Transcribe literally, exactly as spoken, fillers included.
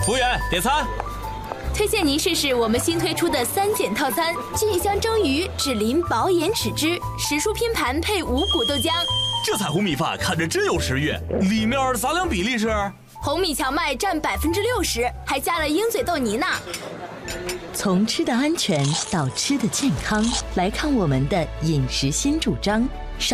服务员，点餐。 推荐您试试我们新推出的三件套餐：菌香蒸鱼只淋薄盐豉汁，时蔬拼盘配五谷豆浆。 这彩虹米饭看着真有食欲，里面杂粮比例是？ 红米荞麦占百分之六十，还加了鹰嘴豆泥呢。 从吃的安全到吃的健康，来看我们的饮食新主张。